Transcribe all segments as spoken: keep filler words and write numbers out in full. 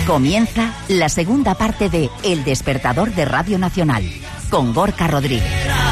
Comienza la segunda parte de El Despertador de Radio Nacional, con Gorka Rodríguez.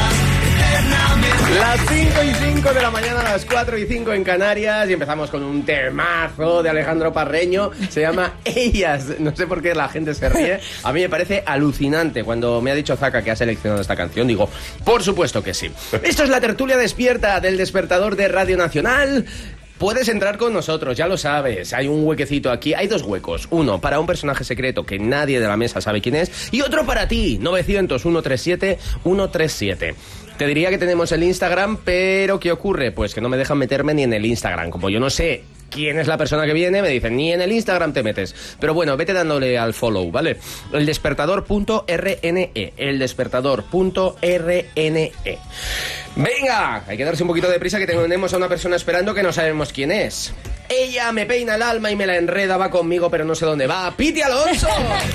Las cinco y cinco de la mañana, las cuatro y cinco en Canarias, y empezamos con un temazo de Alejandro Parreño. Se llama Ellas. No sé por qué la gente se ríe. A mí me parece alucinante. Cuando me ha dicho Zaka que ha seleccionado esta canción, digo, por supuesto que sí. Esto es la tertulia despierta del Despertador de Radio Nacional. Puedes entrar con nosotros, ya lo sabes. Hay un huequecito aquí, hay dos huecos. Uno para un personaje secreto que nadie de la mesa sabe quién es, y otro para ti, novecientos, ciento treinta y siete, ciento treinta y siete. Te diría que tenemos el Instagram, pero ¿qué ocurre? Pues que no me dejan meterme ni en el Instagram. Como yo no sé quién es la persona que viene, me dicen, ni en el Instagram te metes. Pero bueno, vete dándole al follow, ¿vale? El despertador punto r n e. El despertador punto r n e. Venga, hay que darse un poquito de prisa, que tenemos a una persona esperando que no sabemos quién es. Ella me peina el alma y me la enreda, va conmigo, pero no sé dónde va. ¡Piti Alonso!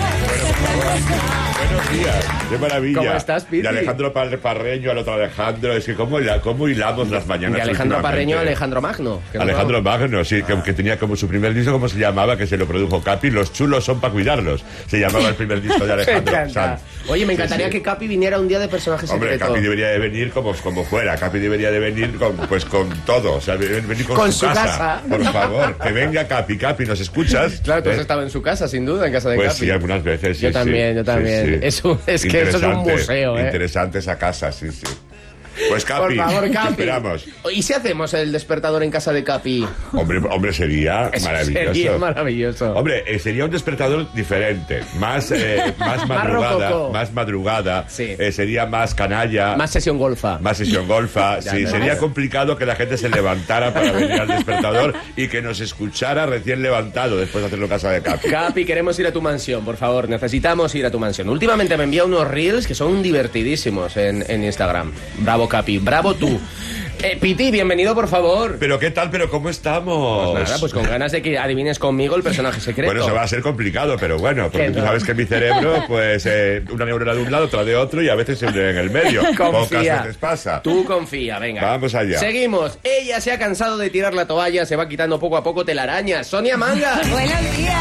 Buenos días, qué maravilla. ¿Cómo estás, Piti? De Alejandro Parreño al otro Alejandro, es que cómo, cómo hilamos las mañanas. De Alejandro Parreño a Alejandro Magno. Alejandro Magno, sí, que, que tenía como su primer disco, ¿cómo se llamaba? Que se lo produjo Capi, Los chulos son para cuidarlos. Se llamaba el primer disco de Alejandro. Sanz. Oye, me encantaría sí, sí. que Capi viniera un día de personaje Hombre, secreto. Capi debería de venir como, como fuera. Capi debería de venir con, pues con todo. O sea, venir con, con su, su casa. casa. Por favor, que venga Capi. Capi, ¿nos escuchas? Claro, tú has ¿Eh? estado en su casa, sin duda, en casa de pues Capi. Pues sí, algunas veces. Sí, yo también, sí, yo también. Sí, sí. Es, un, es que eso es un museo, ¿eh? Interesante esa casa, sí, sí. Pues Capi, por favor, Capi. Esperamos. ¿Y si hacemos el despertador en casa de Capi? Hombre, hombre sería Eso maravilloso. Sería maravilloso. Hombre, eh, sería un despertador diferente, más eh, más madrugada, más, más madrugada, sí. eh, sería más canalla, más sesión golfa, más sesión golfa. sí, no, sería no. complicado que la gente se levantara para venir al despertador y que nos escuchara recién levantado después de hacerlo en casa de Capi. Capi, queremos ir a tu mansión, por favor, necesitamos ir a tu mansión. Últimamente me envía unos reels que son divertidísimos en, en Instagram. Bravo, Capi, bravo tú. Eh, Piti, bienvenido, por favor. ¿Pero qué tal? ¿Pero cómo estamos? Pues nada, pues con ganas de que adivines conmigo el personaje secreto. Bueno, eso va a ser complicado, pero bueno, porque tú sabes que en mi cerebro, pues, eh, una neurona de un lado, otra de otro, y a veces se une en el medio. Confía. Pocas veces pasa. Tú confía, venga. Vamos allá. Seguimos. Ella se ha cansado de tirar la toalla, se va quitando poco a poco telarañas. Sonia Manga. Buenos días.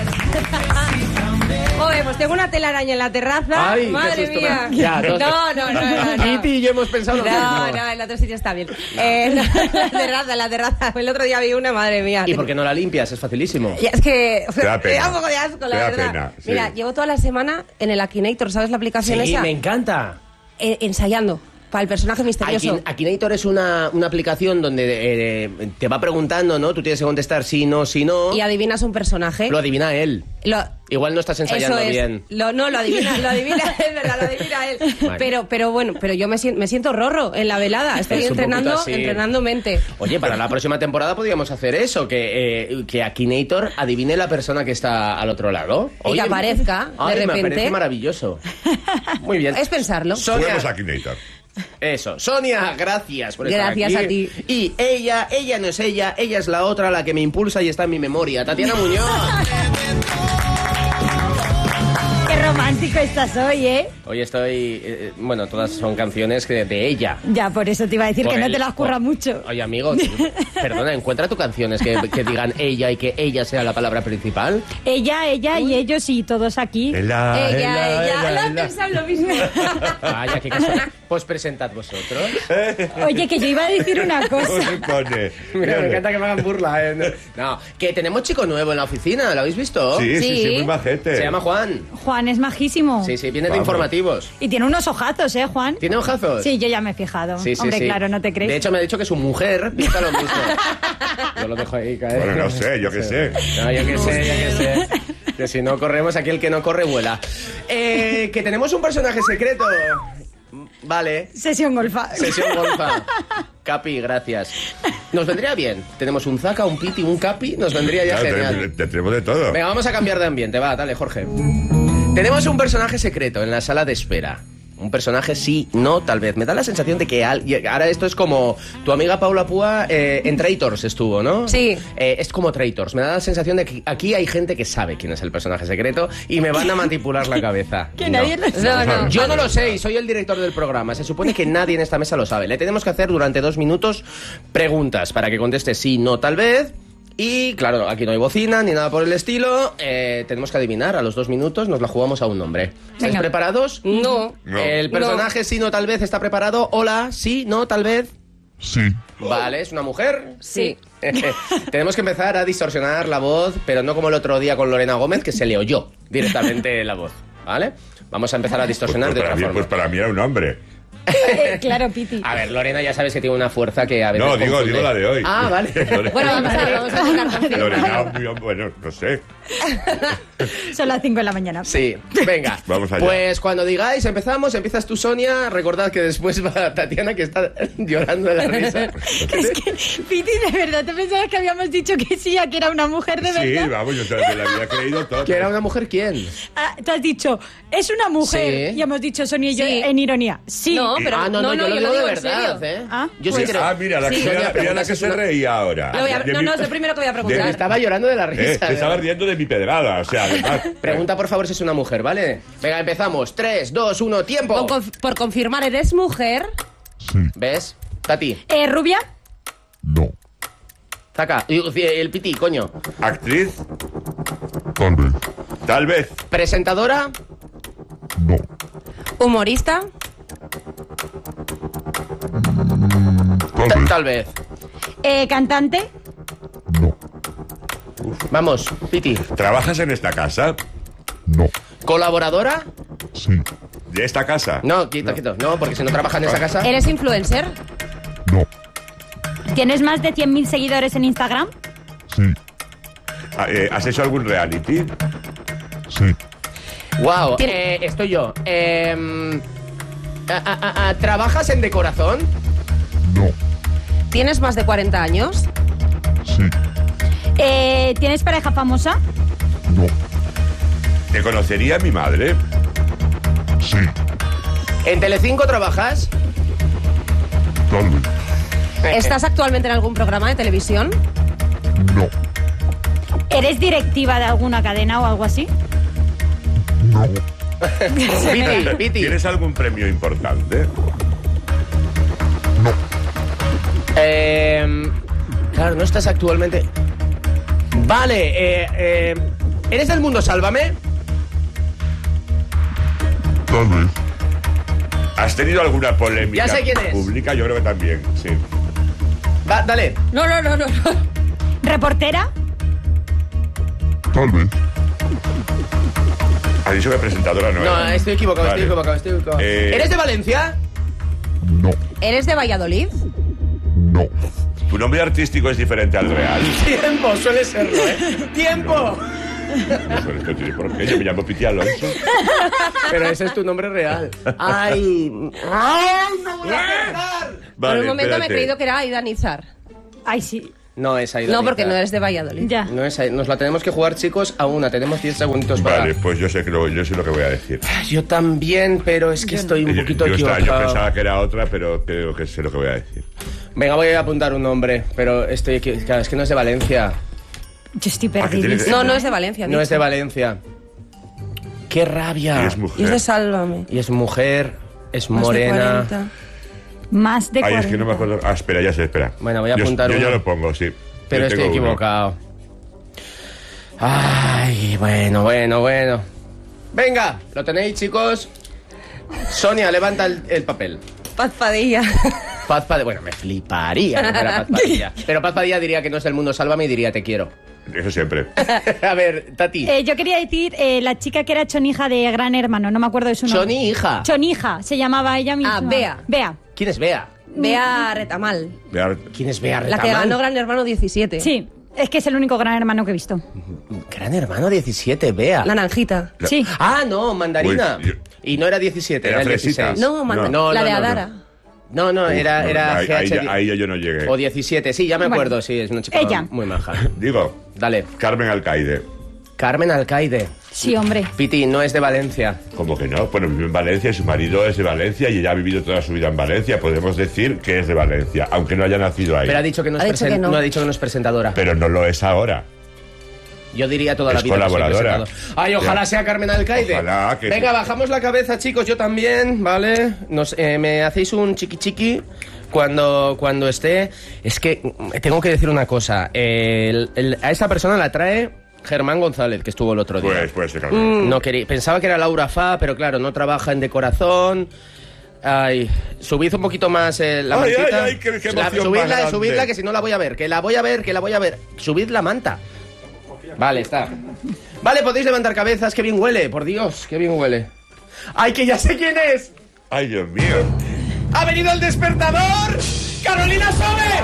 Joder, pues tengo una telaraña en la terraza. Ay, madre mía. Ya, no, no, no, no, no. Piti y yo hemos pensado lo no, mismo. No, no, el otro sitio está bien. Eh, no, la terraza, la terraza. El otro día vi una, madre mía. ¿Y por qué no la limpias? Es facilísimo. Ya, es que te da pena. me da un poco de asco, la te da verdad. Pena, sí. Mira, llevo toda la semana en el Akinator, ¿sabes la aplicación sí, esa? Sí, me encanta. Eh, ensayando. Para el personaje misterioso. Akinator es una, una aplicación donde eh, te va preguntando, ¿no? Tú tienes que contestar sí, no, sí, no. Y adivinas un personaje. Lo adivina él. Lo... Igual no estás ensayando Eso es. bien. Lo, no, lo adivina, lo adivina él, ¿verdad? Lo adivina él. Vale. Pero, pero bueno, pero yo me siento, me siento rorro en la velada. Estoy es entrenando, entrenando mente. Oye, para la próxima temporada podríamos hacer eso, que, eh, que Akinator adivine la persona que está al otro lado. Oye, y que aparezca, ay, de repente. Me parece maravilloso. Muy bien. Es pensarlo. Sonia... Akinator. Eso, Sonia, gracias por estar gracias aquí. Gracias a ti. Y ella, ella no es ella, ella es la otra, la que me impulsa y está en mi memoria. Tatiana Muñoz. Qué romántico estás hoy, ¿eh? Hoy estoy... Eh, bueno, todas son canciones de, de ella. Ya, por eso te iba a decir por que el, no te las curra por, mucho. Oye, amigo, perdona, encuentra tus canciones que, que digan ella y que ella sea la palabra principal. Ella, ella Uy. y ellos y todos aquí. Ela, ella, ela, ella. ela, Lo pensado lo mismo. Vaya, qué casualidad. Pues presentad vosotros. Oye, que yo iba a decir una cosa. ¿Cómo se pone? Mira, me encanta que me hagan burla. ¿eh? No, que tenemos chico nuevo en la oficina, ¿lo habéis visto? Sí, sí, sí, sí muy majete. Se llama Juan. Juan es majísimo. Sí, sí, viene de Vamos. informativos. Y tiene unos ojazos, ¿eh, Juan? ¿Tiene ojazos? Sí, yo ya me he fijado. Sí, sí, Hombre, sí. claro, no te crees. De hecho, me ha dicho que su mujer pinta lo mismo. Yo lo dejo ahí caer. Bueno, no sé, yo qué sé. No, yo qué sé, yo qué sé. Que si no corremos, aquí el que no corre vuela. Eh, que tenemos un personaje secreto. Vale. Sesión golfa. Sesión golfa. Capi, gracias. Nos vendría bien. Tenemos un Zaka, un Piti, un Capi. Nos vendría ya Claro, genial. tenemos, tenemos de todo. Venga, vamos a cambiar de ambiente. Va, dale, Jorge. Tenemos un personaje secreto en la sala de espera. Un personaje sí, no, tal vez. Me da la sensación de que al, ahora esto es como tu amiga Paula Púa eh, en Traitors estuvo, ¿no? Sí. Eh, es como Traitors. Me da la sensación de que aquí hay gente que sabe quién es el personaje secreto y me van a manipular la cabeza. Que no. nadie lo sabe. No, no. Yo no lo sé y soy el director del programa. Se supone que nadie en esta mesa lo sabe. Le tenemos que hacer durante dos minutos preguntas para que conteste sí, no, tal vez. Y claro, aquí no hay bocina ni nada por el estilo. Eh, tenemos que adivinar a los dos minutos, nos la jugamos a un nombre. ¿Estáis Venga. preparados? No. No. El personaje sí, no, tal vez está preparado. Hola, sí, no, tal vez. Sí. Vale, ¿es una mujer? Sí. Tenemos que empezar a distorsionar la voz, pero no como el otro día con Lorena Gómez, que se le oyó directamente la voz, ¿vale? Vamos a empezar a Pues, distorsionar pues de para otra mí, forma. pues para mí era un hombre. Eh, claro, Piti. A ver, Lorena ya sabes que tiene una fuerza que a veces No, digo, confunde. digo la de hoy. Ah, vale. Lorena- Bueno, vamos a ver, vamos a intentar Lorena, confirmar. muy hom- bueno, no sé. Son las cinco de la mañana. Sí, venga. Vamos allá. Pues cuando digáis, empezamos, empiezas tú, Sonia. Recordad que después va Tatiana, que está llorando de la risa. Es que, Piti, de verdad, ¿te pensabas que habíamos dicho que sí, a que era una mujer de Sí, verdad? vamos, yo me la había creído todo. ¿Que era una mujer quién? Ah, tú has dicho, es una mujer. Sí. Y hemos dicho Sonia y yo Sí. en ironía. Sí. No, pero ah, no, no, yo lo yo digo de en verdad, serio. ¿eh? Ah, yo Pues, sí creo. ah, mira, la que, Sí. mira, Sonia, mira la preguntas que si se una- reía ahora. Lo voy a- De no, mi- no, es el primero que voy a de mi- preguntar. Estaba llorando de la Eh, risa. que estaba riendo de mi pedrada, o sea, además. Pregunta, por favor, si es una mujer, ¿vale? Venga, empezamos. tres, dos, uno, tiempo. Por, conf- por confirmar, ¿eres mujer? Sí. ¿Ves? Tati, Eh, ¿Rubia? No. Zaca. Y- y El Piti, coño. Actriz, Tal vez. tal vez. Presentadora. No. ¿Humorista? Tal Ta- vez. Tal vez. Eh, ¿Cantante? No. Vamos, Piti. ¿Trabajas en esta casa? No. ¿Colaboradora? Sí. ¿De esta casa? No, quita, quita. No, porque si no trabaja en esa casa. ¿Eres influencer? No. ¿Tienes más de cien mil seguidores en Instagram? Sí. Ah, eh, ¿Has hecho algún reality? Sí. Wow, Tiene- eh, estoy yo. Eh, a- a- a- ¿Trabajas en Decorazón? No. ¿Tienes más de cuarenta años? Sí. Eh, ¿Tienes pareja famosa? No. ¿Te conocería mi madre? Sí. ¿En Telecinco trabajas? Tal vez. ¿Estás actualmente en algún programa de televisión? No. ¿Eres directiva de alguna cadena o algo así? No. Piti, Piti. ¿Tienes algún premio importante? No. Eh, claro, no estás actualmente. Vale, eh, eh, ¿eres del mundo Sálvame? Tal vez. ¿Has tenido alguna polémica Ya sé quién es. pública? Yo creo que también, sí. Va, dale. No, no, no, no. no. ¿Reportera? Tal vez. Has dicho que presentadora no No, era. estoy equivocado, Vale. estoy equivocado, estoy equivocado. Eh, ¿Eres de Valencia? No. ¿Eres de Valladolid? No. ¿Tu nombre artístico es diferente al real? Tiempo, suele serlo, ¿eh? ¡Tiempo! Eso no tiene por qué. Yo me llamo Piti Alonso. Pero ese es tu nombre real. ¡Ay! ¡Ay, no voy a acertar! Por Vale, un momento me he espérate. creído que era Aida Nizar. Ay, sí. No es ahí. No, porque no eres de Valladolid. Ya. No es ahí. Nos la tenemos que jugar, chicos, a una. Tenemos diez segunditos para. Vale, pues yo sé, que lo, yo sé lo que voy a decir. Yo también, pero es que estoy un Yo, poquito yo estaba- yo equivocado. pensaba que era otra, pero creo que sé lo que voy a decir. Venga, voy a apuntar un nombre, pero estoy equivocado. Es que no es de Valencia. Yo estoy Ah, que tiene perdida. que- No, no es de Valencia. No es de dicho. Valencia. ¡Qué rabia! Y es Y es de mujer. Sálvame. Y es mujer, es Más de morena. cuarenta. Más de Ay, cuarenta. es que no me acuerdo. Ah, espera, ya sé, espera. Bueno, voy a Yo- apuntar Yo, ya uno. lo pongo, sí. Pero Yo estoy tengo uno. equivocado. Ay, bueno, bueno, bueno. Venga, ¿lo tenéis, chicos? Sonia, levanta el, el papel. Paz Padilla. Paz Padilla. Bueno, me fliparía que fuera Paz Padilla. Pero Paz Padilla diría que no es del mundo Sálvame y diría te quiero. Eso siempre. A ver, Tati. Eh, yo quería decir eh, la chica que era chonija de Gran Hermano, no me acuerdo de su nombre. Choni, hija. Chonija, se llamaba ella misma. Ah, Bea. Bea. ¿Quién es Bea? Vea Retamal. Vean, ¿Quién es Bea La que Retamal? ganó Gran Hermano diecisiete. Sí, es que es el único Gran Hermano que he visto. Gran Hermano diecisiete, Bea. La Nanjita. Sí. Ah, no, Mandarina. Uy, yo- Y no era diecisiete, era, Era el fresita. dieciséis. No, man- No, la no, de no, no. Adara. No, no, era, no, era ahí, ahí G H. ya, ahí ya yo no llegué. O diecisiete, sí, ya me Bueno. acuerdo, sí, es una chica Ella. muy maja. Digo, Dale. Carmen Alcaide. Carmen Alcaide. Sí, hombre. Piti, no es de Valencia. ¿Cómo que no? Bueno, vive en Valencia y su marido es de Valencia y ella ha vivido toda su vida en Valencia. Podemos decir que es de Valencia, aunque no haya nacido ahí. Pero ha dicho que no, Ha es dicho presen- que no. no ha dicho que no es presentadora. Pero no lo es ahora. Yo diría toda la Es vida que soy colaboradora. presentador. Ay, ojalá Ya. sea Carmen Alcaide. Ojalá que- Venga, bajamos la cabeza, chicos, yo también, ¿vale? Nos, eh, me hacéis un chiqui chiqui cuando, cuando esté... Es que tengo que decir una cosa. El, el, a esta persona la trae Germán González, que estuvo el otro día. Pues, pues, claro. Mm, no quería, pensaba que era Laura Fa, pero claro, no trabaja en De Corazón. Ay, subid un poquito más eh, la Ay, mantita. ay, ay, qué- qué La- emoción subidla, más grande. subidla, que si no la voy a ver. Que la voy a ver, que la voy a ver. Subid la manta. Vale, está. Vale, podéis levantar cabezas. Qué bien huele, por Dios, qué bien huele. ¡Ay, que ya sé quién es! Ay, Dios mío. ¡Ha venido el despertador! ¡Carolina Sobe!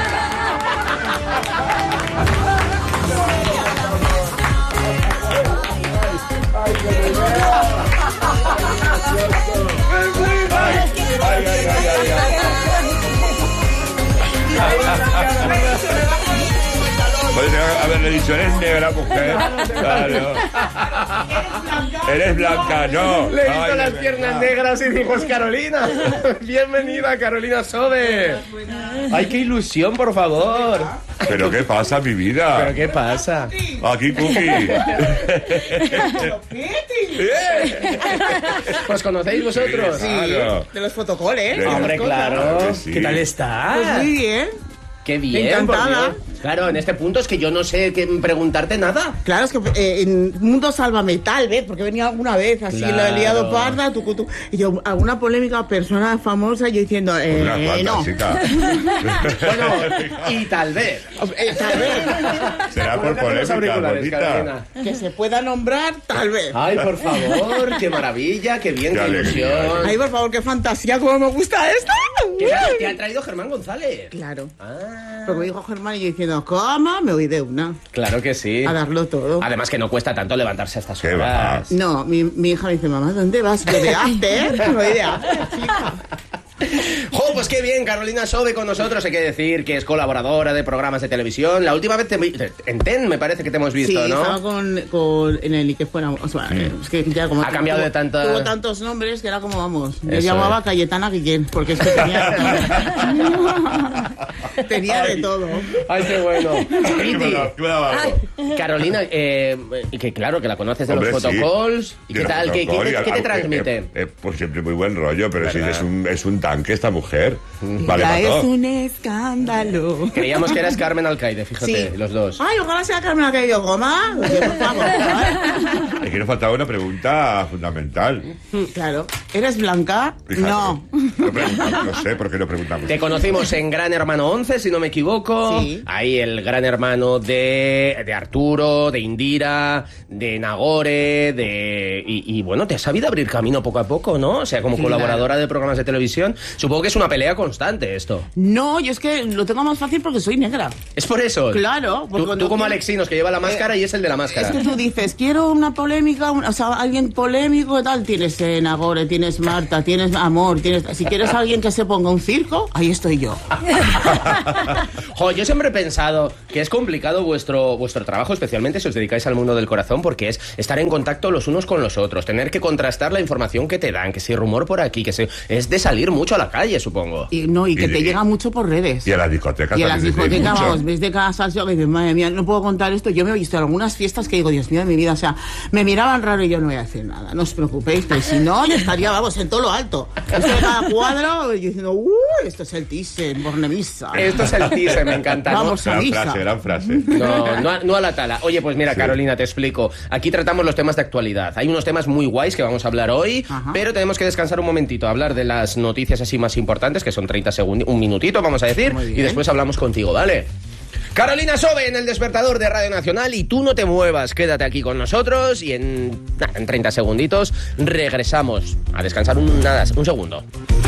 Ay, ay, ay, ay, ay. Podría haberle dicho, eres negra, mujer. Claro. Eres blanca, no. Le he visto Ay, las de piernas verdad. negras y dijo, es Carolina. Bienvenida, Carolina Sobe. Ay, qué ilusión, por favor. ¿Pero qué pasa, mi vida? ¿Pero qué pasa? Aquí, Cookie. ¿Os conocéis vosotros? Claro. De los fotocoles. Sí. Hombre, claro. Claro que sí. ¿Qué tal estás? Pues muy bien. Qué bien, Encantada. por Dios. Claro, en este punto es que yo no sé qué preguntarte nada. Claro, es que eh, en Mundo Sálvame tal vez, porque venía alguna vez así, Claro. lo he liado parda, tu, tu, y yo, alguna polémica persona famosa, yo diciendo, eh, Una eh, cuanta, no. chica. Bueno, y tal vez. Eh, tal vez. Será por Colócate los polémica, auriculares, bonita. Carolina. Que se pueda nombrar, tal vez. Ay, por favor, qué maravilla, qué bien, Qué qué, alegría. ilusión. Ay, por favor, qué fantasía, cómo me gusta esto. ¿Qué te, te ha traído Germán González? Claro. Ah, Porque me dijo Germán y yo diciendo, ¿cómo? Me voy de una. claro que sí. A darlo todo. Además que no cuesta tanto levantarse a estas Qué horas. No, mi, mi hija me dice, mamá, ¿dónde vas? Yo de after. Me voy de after, chica. ¡Jo, pues qué bien! Carolina Sobe con nosotros. Hay que decir que es colaboradora de programas de televisión. La última vez te, en T E N me parece que te hemos visto, Sí, ¿no? estaba con, con en el y que fuera, o sea, es que ya como Ha cambiado tuvo, de tanta- tuvo tantos nombres que era como vamos. Yo Eso llamaba es. Cayetana Guillén porque es que tenía tenía de todo. ¡Ay, qué bueno! ¿Qué Piti, me da- qué me daba algo? Carolina, eh, que claro, que la conoces de Hombre, los sí. photocalls. ¿Y De qué los tal? ¿Qué, qué protocol, te, y qué te algo- transmite? eh, eh, pues siempre muy buen rollo, pero sí, ¿Verdad? es un, es un tanque esta mujer. Vale, Ya para es todo. un escándalo. Creíamos que eras Carmen Alcaide, fíjate, Sí. los dos. Ay, ojalá sea Carmen la que yo goma. Oye, por favor. Es que nos faltaba una pregunta fundamental. Claro. ¿Eres blanca? Fíjate. No. No, preguntamos, no sé por qué no preguntamos. Te conocimos en Gran Hermano once, si no me equivoco. Sí. Ahí el Gran Hermano de, de Arturo, de Indira, de Nagore, de... Y, y bueno, te has sabido abrir camino poco a poco, ¿no? O sea, como Claro. colaboradora de programas de televisión. Supongo que es una pelea constante esto. No, yo es que lo tengo más fácil porque soy negra. Es por eso. Claro, porque Tú, cuando tú como quieres- Alexinos, que lleva la máscara y es el de la máscara. Es que tú dices, quiero una polémica, un- o sea, alguien polémico y tal. Tienes eh, Nagore, tienes Marta, tienes Amor, tienes... Si quieres alguien que se ponga un circo, ahí estoy yo. Jo, yo siempre he pensado que es complicado vuestro, vuestro trabajo, especialmente si os dedicáis al mundo del corazón, porque es estar en contacto los unos con los otros, tener que contrastar la información que te dan, que si rumor por aquí, que si... Es de salir mucho a la calle, supongo. Y no, y que Y- te y- llega mucho por redes. Y a las discotecas Y a las también les discotecas, mucho. vamos, ves de cada salsa que dices, madre mía, no puedo contar esto. Yo me he visto en algunas fiestas que digo, Dios mío de mi vida, o sea, me miraban raro y yo no voy a decir nada, no os preocupéis, pero si no, yo estaría, vamos, en todo lo alto. Esto de cada cuadro, y diciendo, uy, esto es el Thyssen, Bornemisa. Esto es el teaser, me encanta. ¿no? Vamos a Gran misa. frase, gran frase. No, no a, no a la tala. Oye, pues mira, Sí. Carolina, te explico. Aquí tratamos los temas de actualidad. Hay unos temas muy guays que vamos a hablar hoy, Ajá. pero tenemos que descansar un momentito, hablar de las noticias así más importantes, que son treinta segundos, un minutito, vamos a decir, Muy bien. y después hablamos contigo, ¿vale? Carolina Sobe en el despertador de Radio Nacional y tú no te muevas, quédate aquí con nosotros y en, nada, en treinta segunditos regresamos a descansar un, nada, un segundo.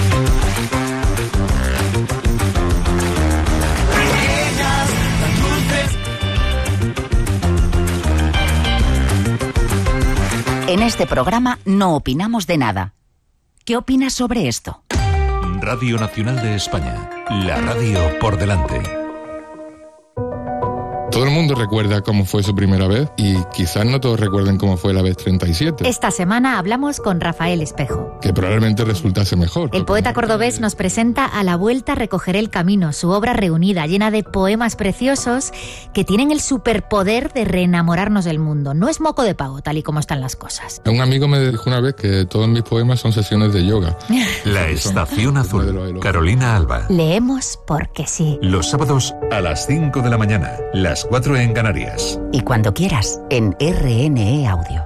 En este programa no opinamos de nada. ¿Qué opinas sobre esto? Radio Nacional de España, la radio por delante. Todo el mundo recuerda cómo fue su primera vez y quizás no todos recuerden cómo fue la vez treinta y siete. Esta semana hablamos con Rafael Espejo, que probablemente resultase mejor. El poeta cordobés nos presenta A la vuelta recogeré el camino, su obra reunida, llena de poemas preciosos que tienen el superpoder de reenamorarnos del mundo. No es moco de pavo, tal y como están las cosas. Un amigo me dijo una vez que todos mis poemas son sesiones de yoga. La Estación Azul. Carolina Alba. Leemos porque sí. Los sábados a las cinco de la mañana, las cuatro en Canarias. Y cuando quieras, en R N E Audio.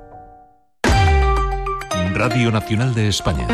Radio Nacional de España.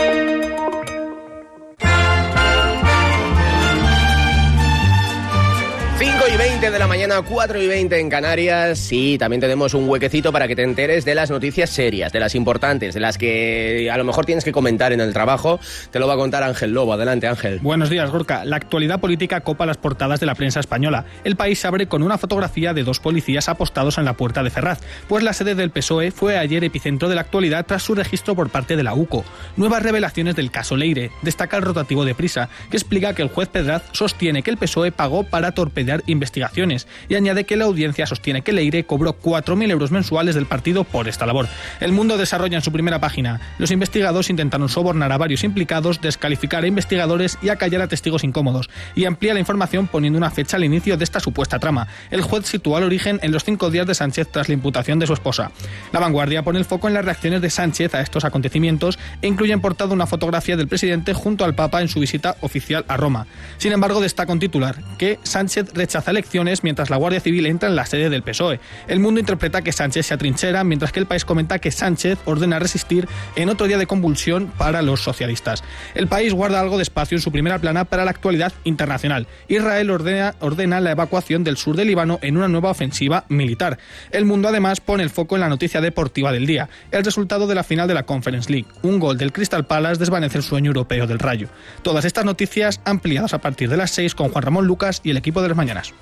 cinco y veinte de la mañana, cuatro y veinte en Canarias. Y también tenemos un huequecito para que te enteres de las noticias serias, de las importantes, de las que a lo mejor tienes que comentar en el trabajo. Te lo va a contar Ángel Lobo. Adelante, Ángel. Buenos días, Gorka. La actualidad política copa las portadas de la prensa española. El País se abre con una fotografía de dos policías apostados en la puerta de Ferraz, pues la sede del P S O E fue ayer epicentro de la actualidad tras su registro por parte de la U C O. Nuevas revelaciones del caso Leire. Destaca el rotativo de Prisa, que explica que el juez Pedraz sostiene que el P S O E pagó para torpedear investigaciones y añade que la audiencia sostiene que Leire cobró cuatro mil euros mensuales del partido por esta labor. El Mundo desarrolla en su primera página: los investigados intentaron sobornar a varios implicados, descalificar a investigadores y acallar a testigos incómodos, y amplía la información poniendo una fecha al inicio de esta supuesta trama. El juez sitúa el origen en los cinco días de Sánchez tras la imputación de su esposa. La Vanguardia pone el foco en las reacciones de Sánchez a estos acontecimientos e incluye en portada una fotografía del presidente junto al Papa en su visita oficial a Roma. Sin embargo, destaca un titular: que Sánchez rechaza elecciones mientras la Guardia Civil entra en la sede del P S O E. El Mundo interpreta que Sánchez se atrinchera, mientras que El País comenta que Sánchez ordena resistir en otro día de convulsión para los socialistas. El País guarda algo de espacio en su primera plana para la actualidad internacional. Israel ordena, ordena la evacuación del sur del Líbano en una nueva ofensiva militar. El Mundo además pone el foco en la noticia deportiva del día: el resultado de la final de la Conference League. Un gol del Crystal Palace desvanece el sueño europeo del Rayo. Todas estas noticias ampliadas a partir de las seis con Juan Ramón Lucas y el equipo de las mañanas.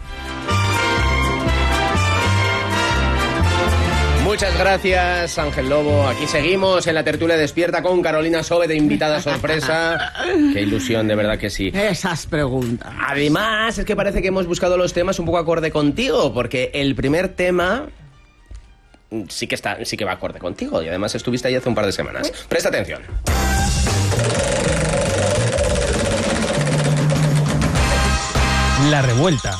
Muchas gracias, Ángel Lobo. Aquí seguimos en la tertulia despierta con Carolina Sobe de invitada sorpresa. Qué ilusión, de verdad que sí. Esas preguntas. Además, es que parece que hemos buscado los temas un poco acorde contigo, porque el primer tema sí que está, sí que va acorde contigo, y además estuviste ahí hace un par de semanas. Presta atención. La revuelta.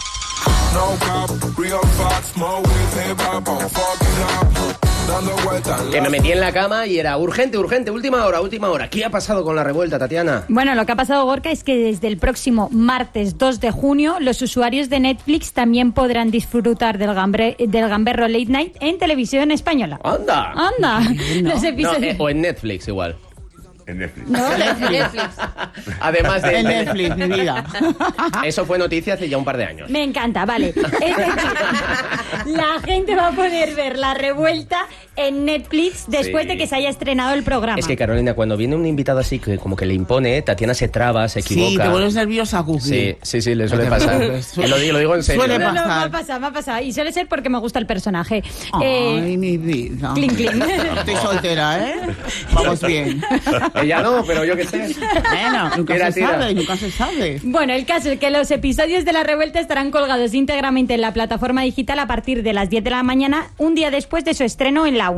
Que me metí en la cama y era urgente, urgente, última hora, última hora. ¿Qué ha pasado con la revuelta, Tatiana? Bueno, lo que ha pasado, Gorka, es que desde el próximo martes dos de junio los usuarios de Netflix también podrán disfrutar del, gambre, del gamberro Late Night en televisión española. ¡Anda! ¡Anda! No. Los episodios... No, eh, o en Netflix igual. En Netflix. No, Netflix. Además de... En Netflix, mi vida. Eso fue noticia hace ya un par de años. Me encanta, vale. Es decir, la gente va a poder ver la revuelta en Netflix después Sí. de que se haya estrenado el programa. Es que, Carolina, cuando viene un invitado así que como que le impone, Tatiana se traba, se equivoca. Sí, te vuelves nerviosa, Cookie. Sí, sí, sí, le suele No te pasar. preocupes. Y lo, digo- lo digo en serio. Suele No, no, me pasar. ha pasado, me ha pasado. Y suele ser porque me gusta el personaje. Ay, Eh, mi vida. clink, clink. Estoy soltera, ¿eh? Vamos bien. Ella no, pero yo qué sé. Bueno, nunca Tira, se tira. sabe, nunca se sabe. Bueno, el caso es que los episodios de La Revuelta estarán colgados íntegramente en la plataforma digital a partir de las diez de la mañana, un día después de su estreno en la